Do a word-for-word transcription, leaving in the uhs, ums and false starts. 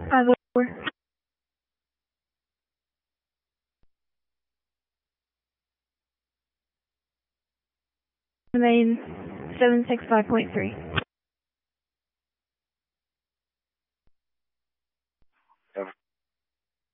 five oh four. Main seven six five point three.